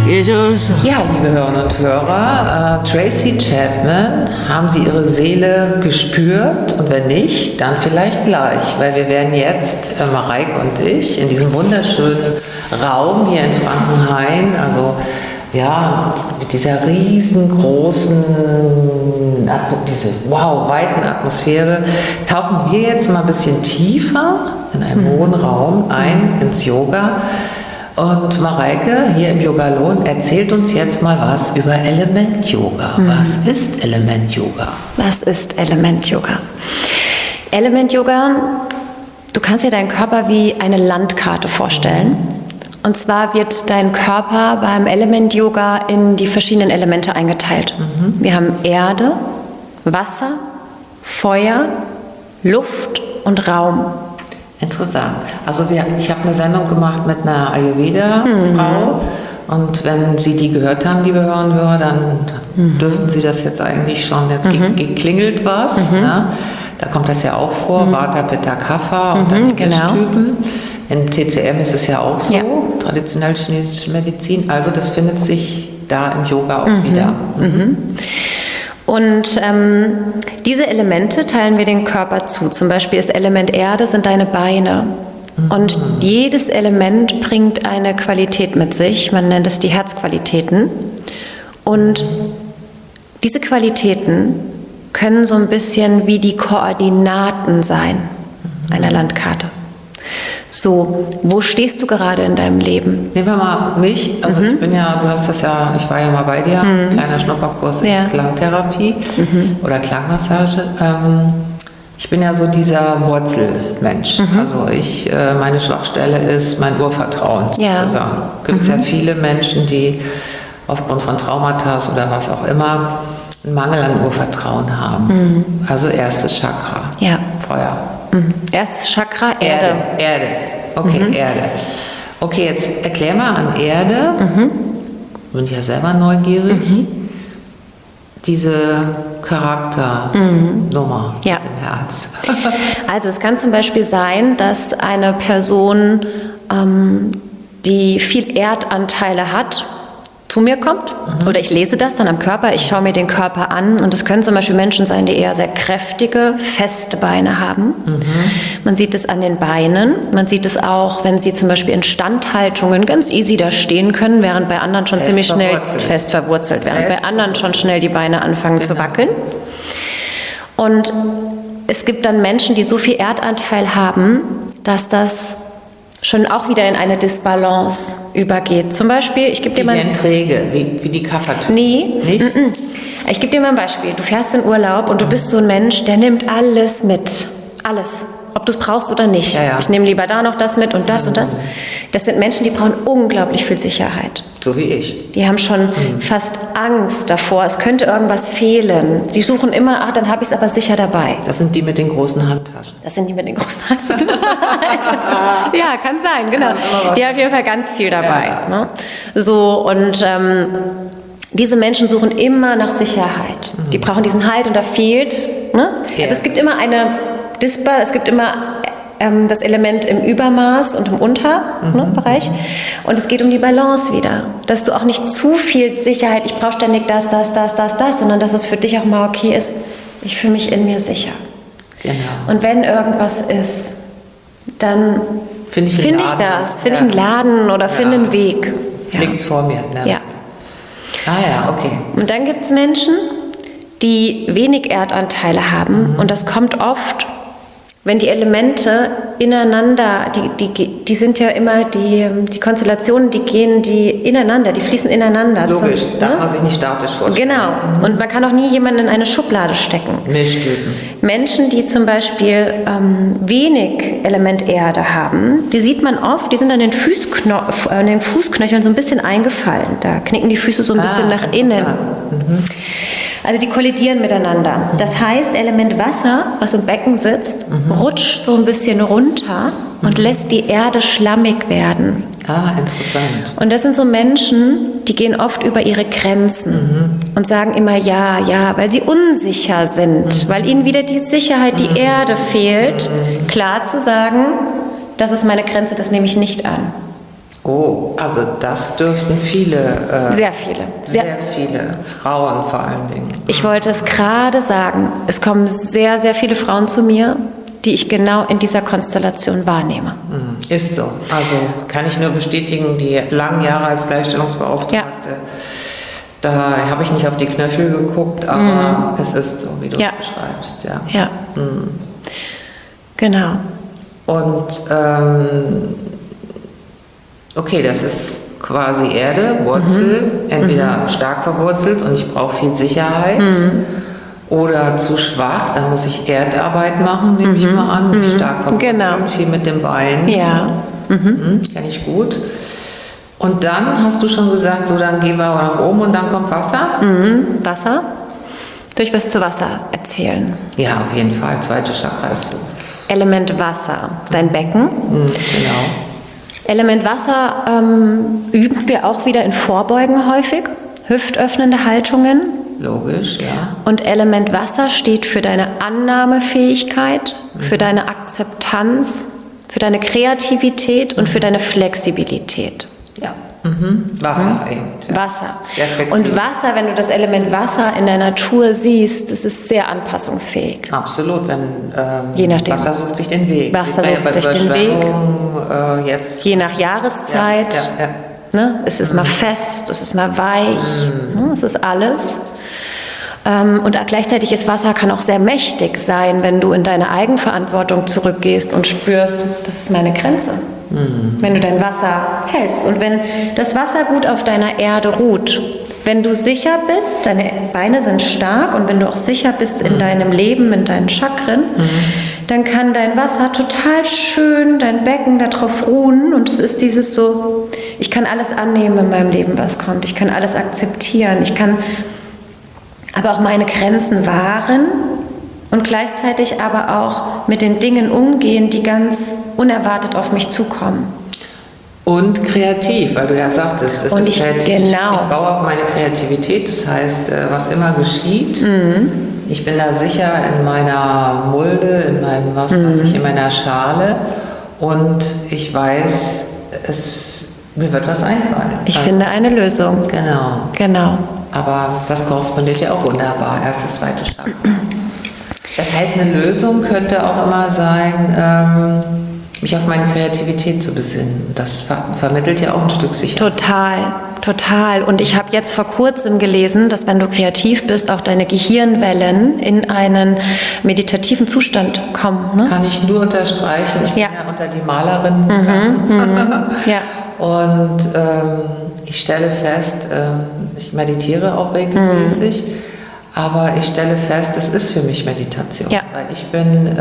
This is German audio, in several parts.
Ja, liebe Hörerinnen und Hörer, Tracy Chapman, haben Sie Ihre Seele gespürt? Und wenn nicht, dann vielleicht gleich, weil wir werden jetzt, Mareike und ich, in diesem wunderschönen Raum hier in Frankenhain, also ja, mit dieser riesengroßen, diese weiten Atmosphäre, tauchen wir jetzt mal ein bisschen tiefer in einen hohen Raum ein, ins Yoga. Und Mareike hier im Yogalon erzählt uns jetzt mal was über Element-Yoga. Was ist Element-Yoga? Was ist Element-Yoga? Element-Yoga, du kannst dir deinen Körper wie eine Landkarte vorstellen. Und zwar wird dein Körper beim Element-Yoga in die verschiedenen Elemente eingeteilt. Wir haben Erde, Wasser, Feuer, Luft und Raum. Interessant. Also ich habe eine Sendung gemacht mit einer Ayurveda-Frau und wenn Sie die gehört haben, liebe Hörerinnen und Hörer, dann dürften Sie das jetzt eigentlich schon, jetzt geklingelt was. Ne? Da kommt das ja auch vor, Vata, Pitta, Kapha und dann die Typen. Im TCM ist es ja auch so, traditionell chinesische Medizin. Also das findet sich da im Yoga auch wieder. Und diese Elemente teilen wir den Körper zu. Zum Beispiel das Element Erde sind deine Beine. Und jedes Element bringt eine Qualität mit sich. Man nennt es die Herzqualitäten. Und diese Qualitäten können so ein bisschen wie die Koordinaten sein einer Landkarte. So, wo stehst du gerade in deinem Leben? Nehmen wir mal mich, also ich bin ja, du hast das ja, ich war ja mal bei dir, kleiner Schnupperkurs in Klangtherapie oder Klangmassage. Ich bin ja so dieser Wurzelmensch. Also meine Schwachstelle ist mein Urvertrauen sozusagen. Gibt es ja viele Menschen, die aufgrund von Traumata oder was auch immer einen Mangel an Urvertrauen haben. Also erstes Chakra, Feuer. Erstes Chakra, Erde. Okay, Erde. Okay, jetzt erklär mal an Erde, bin ich ja selber neugierig, diese Charakternummer mit dem Herz. Also es kann zum Beispiel sein, dass eine Person, die viel Erdanteile hat, zu mir kommt oder ich lese das dann am Körper, ich schaue mir den Körper an und es können zum Beispiel Menschen sein, die eher sehr kräftige, feste Beine haben. Man sieht es an den Beinen, man sieht es auch, wenn sie zum Beispiel in Standhaltungen ganz easy da stehen können, während bei anderen schon ziemlich schnell fest verwurzelt werden, bei anderen schon schnell die Beine anfangen zu wackeln. Und es gibt dann Menschen, die so viel Erdanteil haben, dass das schon auch wieder in eine Disbalance übergeht. Zum Beispiel, ich gebe dir mal... Die träge, wie die Kaffertypen. Nee. Nicht? Ich gebe dir mal ein Beispiel. Du fährst in Urlaub und du bist so ein Mensch, der nimmt alles mit. Alles. Ob du es brauchst oder nicht. Ich nehme lieber da noch das mit und das und das. Das sind Menschen, die brauchen unglaublich viel Sicherheit. So wie ich. Die haben schon fast Angst davor, es könnte irgendwas fehlen. Sie suchen immer, dann habe ich es aber sicher dabei. Das sind die mit den großen Handtaschen. Das sind die mit den großen Handtaschen. Ja, kann sein, genau. Die haben auf jeden Fall ganz viel dabei. Ne? So, und diese Menschen suchen immer nach Sicherheit. Die brauchen diesen Halt und da fehlt. Ne? Also es gibt immer es gibt immer das Element im Übermaß und im Unterbereich. Und es geht um die Balance wieder. Dass du auch nicht zu viel Sicherheit, ich brauche ständig das, sondern dass es für dich auch mal okay ist, ich fühle mich in mir sicher. Genau. Und wenn irgendwas ist, dann finde ich einen Laden oder finde einen Weg. Liegt's vor mir. Ne? Ja. Okay. Und dann gibt es Menschen, die wenig Erdanteile haben und das kommt oft, wenn die Elemente ineinander, die sind ja immer, die Konstellationen, die ineinander, die fließen ineinander. Logisch, darf man sich nicht statisch vorstellen. Genau, und man kann auch nie jemanden in eine Schublade stecken. Mischtypen. Menschen, die zum Beispiel wenig Element Erde haben, die sieht man oft, die sind an den Fußknöcheln so ein bisschen eingefallen. Da knicken die Füße so ein bisschen nach innen. Also die kollidieren miteinander. Das heißt, Element Wasser, was im Becken sitzt, rutscht so ein bisschen runter und lässt die Erde schlammig werden. Interessant. Und das sind so Menschen, die gehen oft über ihre Grenzen und sagen immer ja, weil sie unsicher sind, weil ihnen wieder die Sicherheit, die Erde fehlt, klar zu sagen, das ist meine Grenze, das nehme ich nicht an. Oh, also das dürften viele. Sehr viele. Sehr viele Frauen vor allen Dingen. Ich wollte es gerade sagen. Es kommen sehr, sehr viele Frauen zu mir, die ich genau in dieser Konstellation wahrnehme. Ist so. Also kann ich nur bestätigen, die langen Jahre als Gleichstellungsbeauftragte, da habe ich nicht auf die Knöchel geguckt, aber es ist so, wie du es beschreibst. Ja. Genau. Und okay, das ist quasi Erde, Wurzel, entweder stark verwurzelt und ich brauche viel Sicherheit oder zu schwach, dann muss ich Erdarbeit machen, nehme ich mal an, stark verwurzeln, viel mit dem Bein. Ja. Kenne ich gut. Und dann hast du schon gesagt, so dann gehen wir nach oben und dann kommt Wasser? Wasser? Soll ich was zu Wasser erzählen? Ja, auf jeden Fall. Zweite Chakra ist so. Element Wasser, dein Becken. Genau. Element Wasser üben wir auch wieder in Vorbeugen häufig. Hüftöffnende Haltungen. Logisch, ja. Und Element Wasser steht für deine Annahmefähigkeit, für deine Akzeptanz, für deine Kreativität und für deine Flexibilität. Ja. Wasser eben. Ja. Wasser. Sehr flexibel. Und Wasser, wenn du das Element Wasser in der Natur siehst, das ist sehr anpassungsfähig. Absolut, wenn Je nachdem. Wasser sucht sich den Weg. Wasser Sieht man sucht sich bei den Weg. Überschwemmungen, jetzt. Je nach Jahreszeit. Ja. Ne? Es ist mal fest, es ist mal weich, ne? Es ist alles. Und gleichzeitig ist Wasser kann auch sehr mächtig sein, wenn du in deine Eigenverantwortung zurückgehst und spürst, das ist meine Grenze. Wenn du dein Wasser hältst und wenn das Wasser gut auf deiner Erde ruht, wenn du sicher bist, deine Beine sind stark und wenn du auch sicher bist in deinem Leben, in deinen Chakren, dann kann dein Wasser total schön, dein Becken darauf ruhen und es ist dieses so, ich kann alles annehmen in meinem Leben, was kommt, ich kann alles akzeptieren, ich kann aber auch meine Grenzen wahren und gleichzeitig aber auch mit den Dingen umgehen, die ganz unerwartet auf mich zukommen. Und kreativ, weil du ja sagtest, es Und ist ich- kreativ. genau. Ich baue auf meine Kreativität, das heißt, was immer geschieht, ich bin da sicher in meiner Mulde, in meinem, was weiß ich, in meiner Schale und ich weiß, mir wird was einfallen. Ich finde eine Lösung. Genau. Genau. Aber das korrespondiert ja auch wunderbar, erstes, zweite Chakra. Das heißt, eine Lösung könnte auch immer sein, mich auf meine Kreativität zu besinnen. Das vermittelt ja auch ein Stück Sicherheit. Total. Und ich habe jetzt vor kurzem gelesen, dass wenn du kreativ bist, auch deine Gehirnwellen in einen meditativen Zustand kommen. Ne? Kann ich nur unterstreichen. Ich bin ja unter die Malerinnen gegangen. Ja. Und ich stelle fest, ich meditiere auch regelmäßig, aber ich stelle fest, das ist für mich Meditation. Ja. Weil ich bin,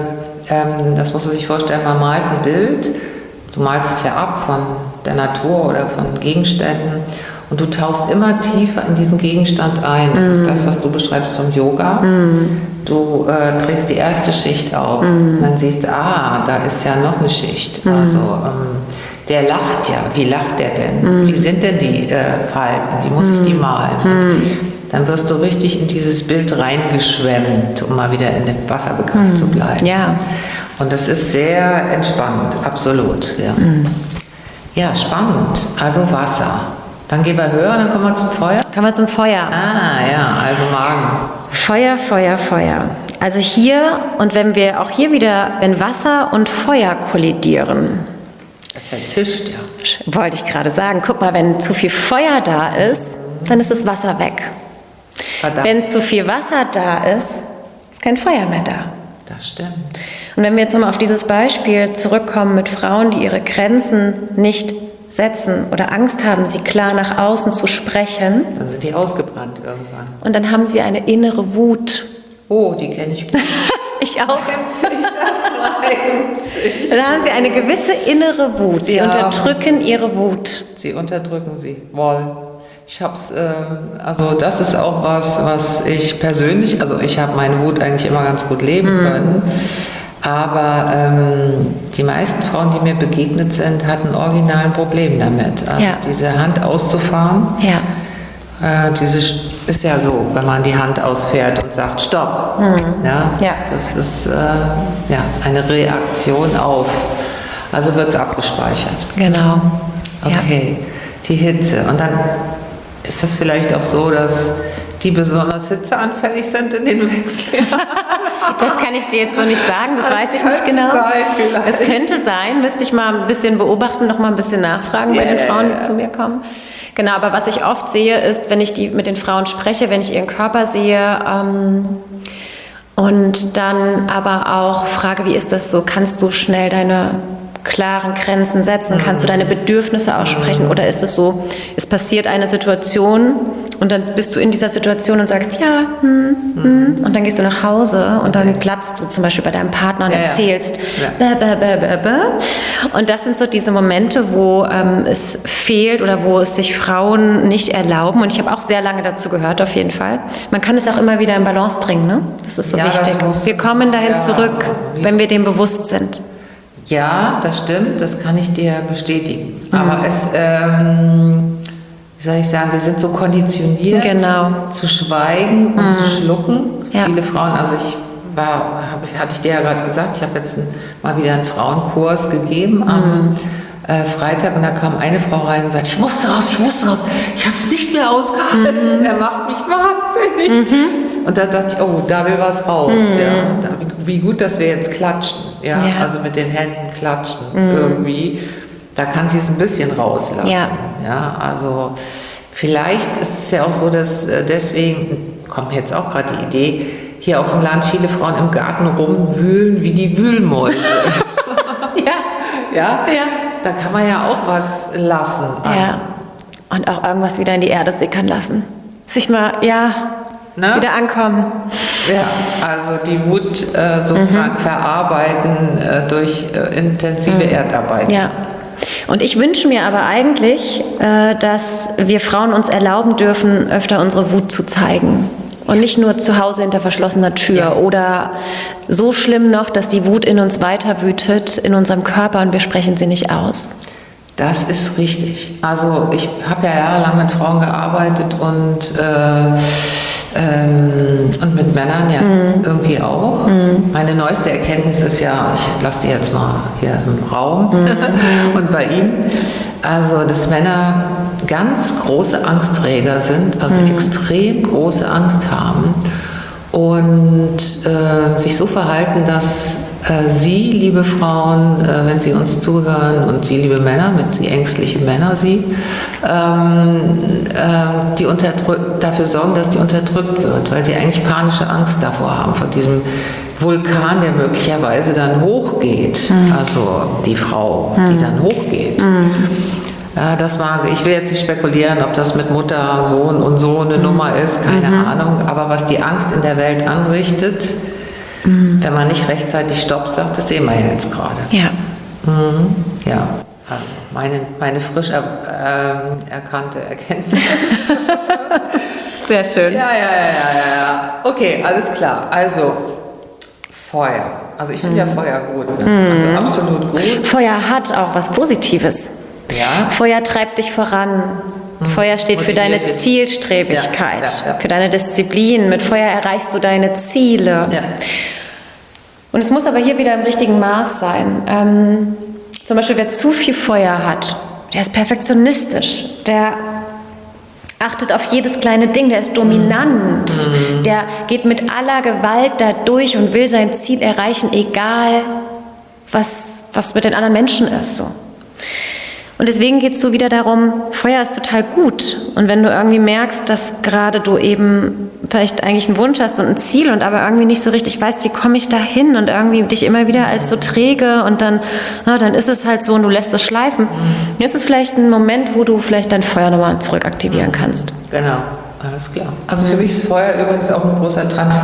das muss man sich vorstellen, man malt ein Bild, du malst es ja ab von der Natur oder von Gegenständen und du tauchst immer tiefer in diesen Gegenstand ein. Das ist das, was du beschreibst vom Yoga. Du trägst die erste Schicht auf und dann siehst du, da ist ja noch eine Schicht. Also der lacht ja. Wie lacht der denn? Wie sind denn die Falten? Wie muss ich die malen? Und dann wirst du richtig in dieses Bild reingeschwemmt, um mal wieder in dem Wasserbegriff zu bleiben. Ja. Und das ist sehr entspannend, absolut. Ja, ja, spannend. Also Wasser. Dann gehen wir höher, dann kommen wir zum Feuer. Kommen wir zum Feuer. Ja, also Magen. Feuer. Also hier, und wenn wir auch hier wieder, wenn Wasser und Feuer kollidieren, Das zischt ja. wollte ich gerade sagen, guck mal, wenn zu viel Feuer da ist, dann ist das Wasser weg. Verdammt. Wenn zu viel Wasser da ist, ist kein Feuer mehr da. Das stimmt. Und wenn wir jetzt nochmal auf dieses Beispiel zurückkommen mit Frauen, die ihre Grenzen nicht setzen oder Angst haben, sie klar nach außen zu sprechen, Dann sind die ausgebrannt irgendwann. und dann haben sie eine innere Wut. Oh, die kenne ich gut. Ich auch. Das reimt sich. Dann haben sie eine gewisse innere Wut. Sie Ja. unterdrücken ihre Wut. Sie unterdrücken sie. Wohl. Ich hab's, also das ist auch was ich persönlich, also ich habe meine Wut eigentlich immer ganz gut leben können. Aber die meisten Frauen, die mir begegnet sind, hatten original ein Problem damit. Also Ja. diese Hand auszufahren. Ja. Ist ja so, wenn man die Hand ausfährt und sagt Stopp. Ja. Das ist eine Reaktion auf. Also wird es abgespeichert. Genau. Okay, die Hitze. Und dann ist das vielleicht auch so, dass die besonders hitzeanfällig sind in den Wechseljahren? Das kann ich dir jetzt so nicht sagen, das weiß ich nicht genau. Es könnte sein, müsste ich mal ein bisschen beobachten, noch mal ein bisschen nachfragen bei den Frauen, die zu mir kommen. Genau, aber was ich oft sehe, ist, wenn ich mit den Frauen spreche, wenn ich ihren Körper sehe und dann aber auch frage, wie ist das so, kannst du schnell deine klaren Grenzen setzen, kannst du deine Bedürfnisse aussprechen oder ist es so, es passiert eine Situation und dann bist du in dieser Situation und sagst, ja, und dann gehst du nach Hause und dann platzt du zum Beispiel bei deinem Partner und erzählst, und das sind so diese Momente, wo es fehlt oder wo es sich Frauen nicht erlauben und ich habe auch sehr lange dazu gehört, auf jeden Fall. Man kann es auch immer wieder in Balance bringen, ne? Das ist so wichtig. Wir kommen dahin zurück, wenn wir dem bewusst sind. Ja, das stimmt, das kann ich dir bestätigen. Aber wie soll ich sagen, wir sind so konditioniert, zu schweigen und zu schlucken. Ja. Viele Frauen, also hatte ich dir ja gerade gesagt, ich habe jetzt mal wieder einen Frauenkurs gegeben am Freitag und da kam eine Frau rein und sagte, ich musste raus, ich habe es nicht mehr ausgehalten, er macht mich wahnsinnig. Und dann dachte ich, oh, da will was raus. Ja. Wie gut, dass wir jetzt klatschen, also mit den Händen klatschen irgendwie. Da kann sie es ein bisschen rauslassen. Ja, also vielleicht ist es ja auch so, dass deswegen, kommt mir jetzt auch gerade die Idee, hier auf dem Land viele Frauen im Garten rumwühlen wie die Wühlmäuse. Ja, da kann man ja auch was lassen. Ja, und auch irgendwas wieder in die Erde sickern lassen. Sich mal, wieder ankommen. Ja, also die Wut sozusagen verarbeiten durch intensive Erdarbeit. Ja. Und ich wünsche mir aber eigentlich, dass wir Frauen uns erlauben dürfen, öfter unsere Wut zu zeigen. Und nicht nur zu Hause hinter verschlossener Tür oder so schlimm noch, dass die Wut in uns weiter wütet, in unserem Körper und wir sprechen sie nicht aus. Das ist richtig. Also ich habe ja jahrelang mit Frauen gearbeitet und mit Männern irgendwie auch. Meine neueste Erkenntnis ist ja, ich lasse die jetzt mal hier im Raum und bei ihm, also dass Männer ganz große Angstträger sind, also extrem große Angst haben und sich so verhalten, dass Sie, liebe Frauen, wenn Sie uns zuhören und Sie, liebe Männer, mit Sie ängstliche Männer, Sie, die dafür sorgen, dass die unterdrückt wird, weil sie eigentlich panische Angst davor haben, vor diesem Vulkan, der möglicherweise dann hochgeht, also die Frau, die dann hochgeht. Ich will jetzt nicht spekulieren, ob das mit Mutter, Sohn und so eine Nummer ist, keine Ahnung, aber was die Angst in der Welt anrichtet, wenn man nicht rechtzeitig Stopp sagt, das sehen wir ja jetzt gerade. Ja. Ja, also meine frisch erkannte Erkenntnis. Sehr schön. Ja. Okay, alles klar. Also Feuer. Also ich finde ja Feuer gut. Ne? Also absolut gut. Feuer hat auch was Positives. Ja. Feuer treibt dich voran. Feuer steht für deine Zielstrebigkeit, für deine Disziplin. Mit Feuer erreichst du deine Ziele. Ja. Und es muss aber hier wieder im richtigen Maß sein. Zum Beispiel, wer zu viel Feuer hat, der ist perfektionistisch, der achtet auf jedes kleine Ding, der ist dominant, der geht mit aller Gewalt da durch und will sein Ziel erreichen, egal was mit den anderen Menschen ist. So. Und deswegen geht es so wieder darum, Feuer ist total gut. Und wenn du irgendwie merkst, dass gerade du eben vielleicht eigentlich einen Wunsch hast und ein Ziel und aber irgendwie nicht so richtig weißt, wie komme ich da hin und irgendwie dich immer wieder als so träge und dann ist es halt so und du lässt es schleifen. Jetzt ist vielleicht ein Moment, wo du vielleicht dein Feuer nochmal zurück aktivieren kannst. Genau. Alles klar. Also für mich ist Feuer übrigens auch eine große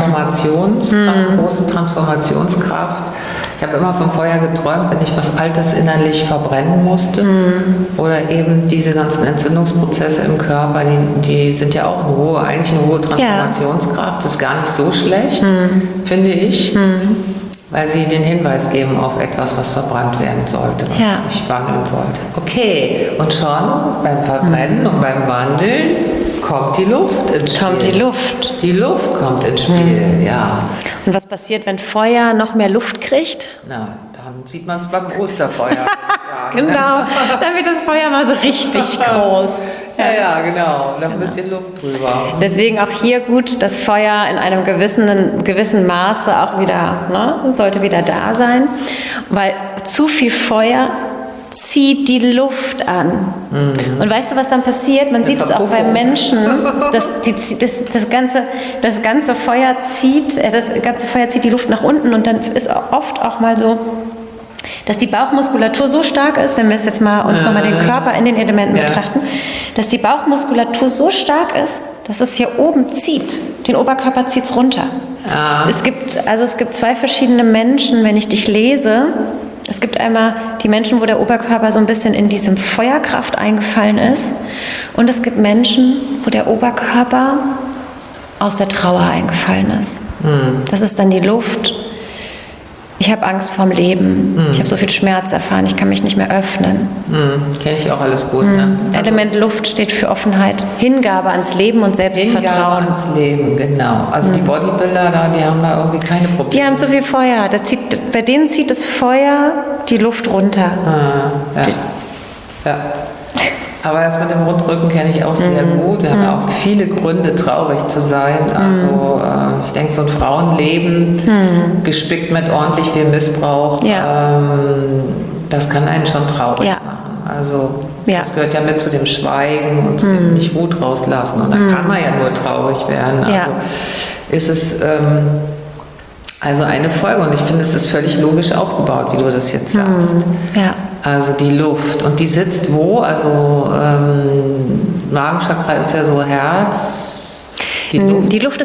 Transformationskraft. Ich habe immer vom Feuer geträumt, wenn ich was Altes innerlich verbrennen musste. Oder eben diese ganzen Entzündungsprozesse im Körper, die sind ja auch eigentlich eine hohe Transformationskraft. Das ist gar nicht so schlecht, finde ich. Weil sie den Hinweis geben auf etwas, was verbrannt werden sollte, was sich wandeln sollte. Okay, und schon beim Verbrennen und beim Wandeln kommt die Luft ins Spiel. Die Luft kommt ins Spiel, ja. Und was passiert, wenn Feuer noch mehr Luft kriegt? Na, dann sieht man es beim Osterfeuer. Genau, dann wird das Feuer mal so richtig groß. Ja, genau. Und ein bisschen Luft drüber. Deswegen auch hier gut, das Feuer in einem gewissen Maße auch wieder, sollte wieder da sein. Weil zu viel Feuer zieht die Luft an. Mhm. Und weißt du, was dann passiert? Man sieht es auch bei Menschen, dass das ganze Feuer zieht die Luft nach unten und dann ist oft auch mal so, dass die Bauchmuskulatur so stark ist, wenn wir jetzt uns nochmal den Körper in den Elementen betrachten, dass die Bauchmuskulatur so stark ist, dass es hier oben zieht. Den Oberkörper zieht es runter. Es gibt zwei verschiedene Menschen, wenn ich dich lese. Es gibt einmal die Menschen, wo der Oberkörper so ein bisschen in diese Feuerkraft eingefallen ist. Und es gibt Menschen, wo der Oberkörper aus der Trauer eingefallen ist. Das ist dann die Luft. Ich habe Angst vorm Leben. Ich habe so viel Schmerz erfahren. Ich kann mich nicht mehr öffnen. Kenne ich auch alles gut. Ne? Also Element Luft steht für Offenheit, Hingabe ans Leben und Selbstvertrauen. Hingabe ans Leben, genau. Also die Bodybuilder, die haben da irgendwie keine Probleme. Die haben zu viel Feuer. Bei denen zieht das Feuer die Luft runter. Ja. Aber das mit dem Rundrücken kenne ich auch sehr gut. Wir haben ja auch viele Gründe, traurig zu sein. Also ich denke, so ein Frauenleben, gespickt mit ordentlich viel Missbrauch, das kann einen schon traurig machen. Also das gehört ja mit zu dem Schweigen und zu dem nicht Wut rauslassen. Und dann kann man ja nur traurig werden. Also ist es also eine Folge. Und ich finde, es ist völlig logisch aufgebaut, wie du das jetzt sagst. Also die Luft. Und die sitzt wo? Also Magenchakra ist ja so Herz. Die Luft ist